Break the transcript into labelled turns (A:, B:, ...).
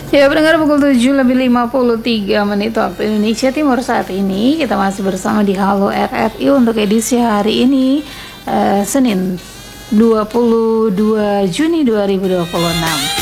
A: Ya, pendengar, pukul 7:53 waktu Indonesia Timur saat ini. Kita masih bersama di Halo RRI untuk edisi hari ini, Senin 22 Juni 2026.